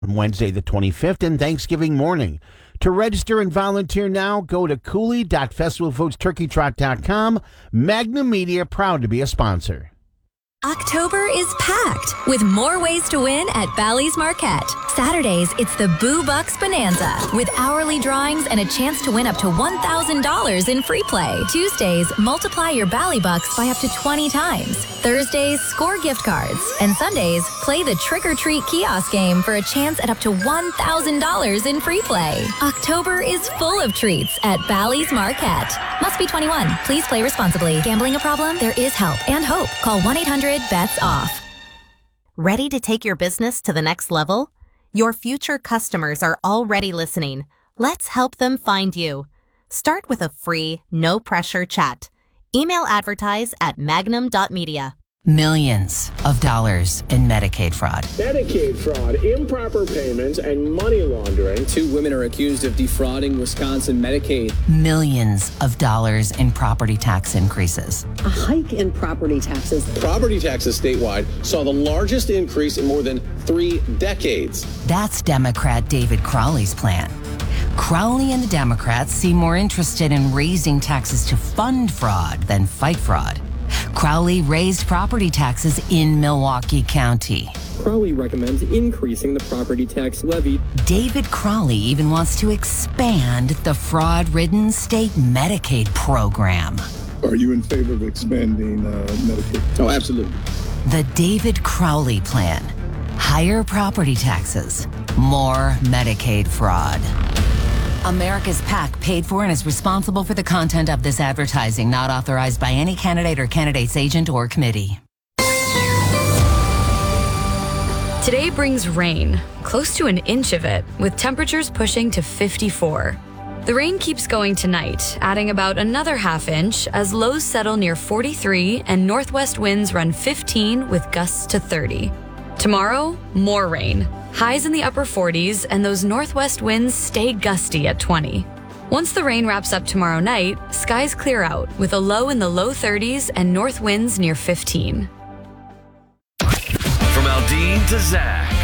on Wednesday the 25th and Thanksgiving morning. To register and volunteer now, go to cooley.festivalfoodsturkeytrot.com. Magnum Media, proud to be a sponsor. October is packed with more ways to win at Bally's Marquette. Saturdays, it's the Boo Bucks Bonanza with hourly drawings and a chance to win up to $1,000 in free play. Tuesdays, multiply your Bally Bucks by up to 20 times. Thursdays, score gift cards. And Sundays, play the Trick or Treat kiosk game for a chance at up to $1,000 in free play. October is full of treats at Bally's Marquette. Must be 21. Please play responsibly. Gambling a problem? There is help and hope. Call 1-800-BETS-OFF. Ready to take your business to the next level? Your future customers are already listening. Let's help them find you. Start with a free, no-pressure chat. Email advertise at magnum.media. Millions of dollars in Medicaid fraud. Medicaid fraud, improper payments, and money laundering. 2 women are accused of defrauding Wisconsin Medicaid. Millions of dollars in property tax increases. A hike in property taxes. Property taxes statewide saw the largest increase in more than 3 decades. That's Democrat David Crowley's plan. Crowley and the Democrats seem more interested in raising taxes to fund fraud than fight fraud. Crowley raised property taxes in Milwaukee County. Crowley recommends increasing the property tax levy. David Crowley even wants to expand the fraud-ridden state Medicaid program. Are you in favor of expanding Medicaid? Oh, absolutely. The David Crowley plan. Higher property taxes, more Medicaid fraud. America's PAC paid for and is responsible for the content of this advertising, not authorized by any candidate or candidate's agent or committee. Today brings rain, close to an inch of it, with temperatures pushing to 54. The rain keeps going tonight, adding about another half inch as lows settle near 43 and northwest winds run 15 with gusts to 30. Tomorrow, more rain. Highs in the upper 40s, and those northwest winds stay gusty at 20. Once the rain wraps up tomorrow night, skies clear out with a low in the low 30s and north winds near 15. From Aldine to Zach,